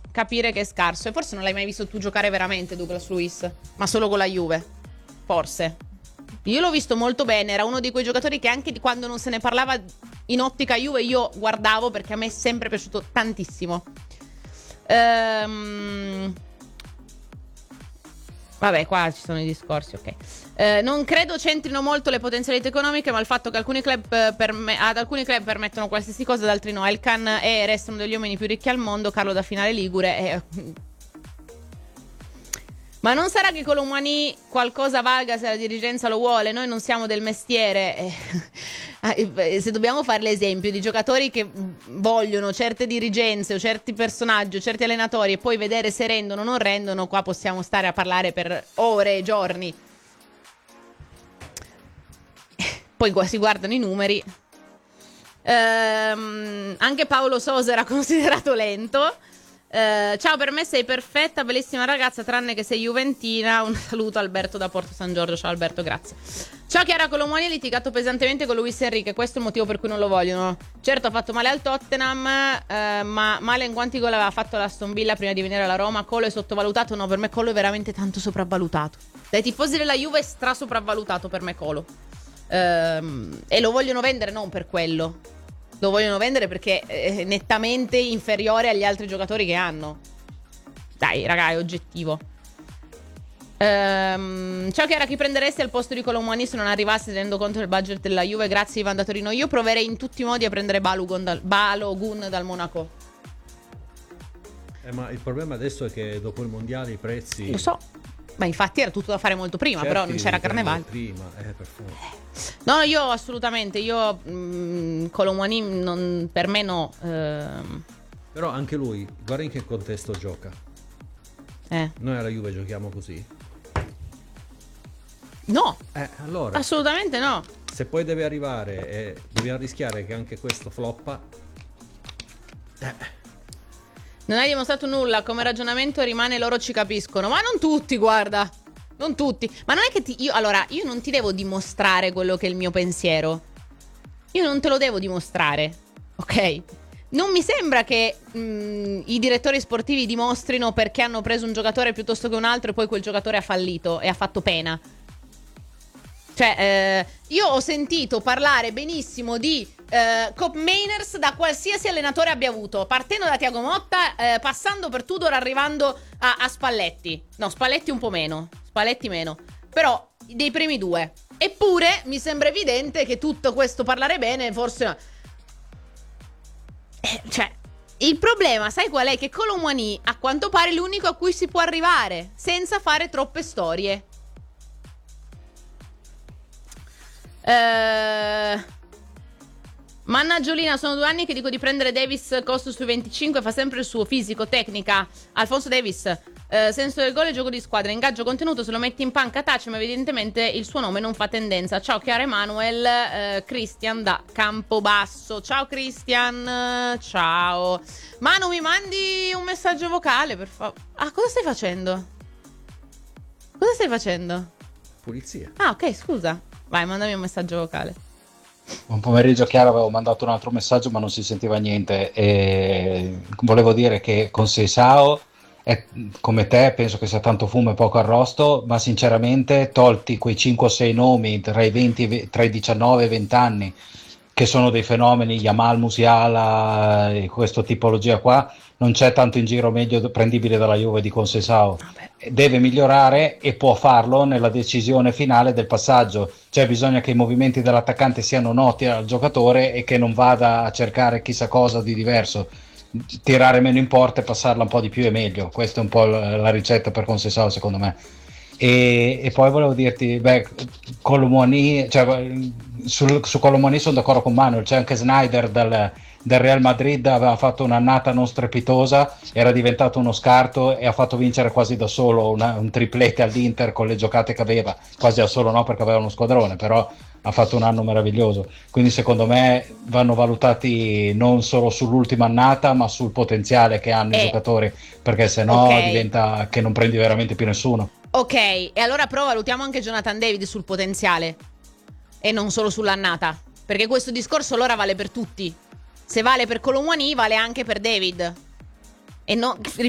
capire che è scarso. E forse non l'hai mai visto tu giocare veramente, Douglas Luiz, ma solo con la Juve. Forse. Io l'ho visto molto bene, era uno di quei giocatori che anche quando non se ne parlava in ottica Juve io guardavo, perché a me è sempre piaciuto tantissimo. Vabbè, qua ci sono i discorsi, ok. Non credo c'entrino molto le potenzialità economiche, ma il fatto che alcuni club ad alcuni club permettono qualsiasi cosa, ad altri no. Elkan è e resta uno degli uomini più ricchi al mondo, Carlo da Finale Ligure. Ma non sarà che Colomani qualcosa valga se la dirigenza lo vuole? Noi non siamo del mestiere. Se dobbiamo fare l'esempio di giocatori che vogliono certe dirigenze o certi personaggi o certi allenatori e poi vedere se rendono o non rendono, qua possiamo stare a parlare per ore e giorni. Poi si guardano i numeri. Anche Paolo Sosa era considerato lento. Ciao, per me sei perfetta, bellissima ragazza, tranne che sei juventina. Un saluto Alberto da Porto San Giorgio. Ciao Alberto, grazie. Ciao Chiara, Colomoni ha litigato pesantemente con Luis Enrique, questo è il motivo per cui non lo vogliono. Certo ha fatto male al Tottenham, ma male in quanti gol aveva fatto l'Aston Villa prima di venire alla Roma. Colo è sottovalutato? No, per me Colo è veramente tanto sopravvalutato. Dai tifosi della Juve è stra sopravvalutato per me Colo. E lo vogliono vendere non per quello. Lo vogliono vendere perché è nettamente inferiore agli altri giocatori che hanno. Dai, raga, è oggettivo. Ciao Chiara, chi prenderesti al posto di Colomani se non arrivassi tenendo conto del budget della Juve? Grazie Ivan da Torino. Io proverei in tutti i modi a prendere Balogun dal Monaco. Ma il problema adesso è che dopo il mondiale i prezzi... Lo so. Ma infatti era tutto da fare molto prima, però non c'era Carnevale. Prima, per forza. No, io assolutamente, Colomani per me no. Però anche lui, guarda in che contesto gioca. Noi alla Juve giochiamo così? No. Allora. Assolutamente no. Se poi deve arrivare e dobbiamo rischiare che anche questo floppa. Non hai dimostrato nulla, come ragionamento rimane loro ci capiscono. Ma non tutti, guarda. Non tutti. Ma non è che io non ti devo dimostrare quello che è il mio pensiero. Io non te lo devo dimostrare. Ok? Non mi sembra che i direttori sportivi dimostrino perché hanno preso un giocatore piuttosto che un altro e poi quel giocatore ha fallito e ha fatto pena. Cioè, io ho sentito parlare benissimo di Cop Mainers da qualsiasi allenatore abbia avuto, partendo da Thiago Motta, passando per Tudor, arrivando a Spalletti. No, Spalletti un po' meno, Spalletti meno, però dei primi due. Eppure mi sembra evidente che tutto questo parlare bene forse... cioè, il problema, sai qual è? Che Colomani a quanto pare è l'unico a cui si può arrivare senza fare troppe storie. Mannagiolina, sono 2 anni che dico di prendere Davis, costo sui 25, fa sempre il suo fisico, tecnica. Alfonso Davis, senso del gol e gioco di squadra, ingaggio contenuto, se lo metti in panca tace, ma evidentemente il suo nome non fa tendenza. Ciao Chiara Emanuel, Christian da Campobasso. Ciao Christian, ciao. Manu, mi mandi un messaggio vocale per favore. Ah, cosa stai facendo? Cosa stai facendo? Pulizia. Ah, ok, scusa. Vai, mandami un messaggio vocale. Buon pomeriggio Chiara, avevo mandato un altro messaggio ma non si sentiva niente e volevo dire che con Seisao come te penso che sia tanto fumo e poco arrosto, ma sinceramente tolti quei 5 o 6 nomi tra i 19 e i 20 anni che sono dei fenomeni, Yamal, Musiala e questa tipologia qua, non c'è tanto in giro meglio prendibile dalla Juve di Conceição. Deve migliorare e può farlo nella decisione finale del passaggio, cioè bisogna che i movimenti dell'attaccante siano noti al giocatore e che non vada a cercare chissà cosa di diverso, tirare meno in porta e passarla un po' di più è meglio, questa è un po' la ricetta per Conceição secondo me. E poi volevo dirti, Colomoni, cioè, su Colomoni sono d'accordo con Manuel, c'è anche Snyder del Real Madrid, aveva fatto un'annata non strepitosa, era diventato uno scarto e ha fatto vincere quasi da solo un triplete all'Inter con le giocate che aveva, quasi da solo no perché aveva uno squadrone, però ha fatto un anno meraviglioso, quindi secondo me vanno valutati non solo sull'ultima annata ma sul potenziale che hanno i giocatori, perché sennò diventa che non prendi veramente più nessuno. Ok, e allora però valutiamo anche Jonathan David sul potenziale e non solo sull'annata, perché questo discorso allora vale per tutti. Se vale per Colomwani vale anche per David. E no,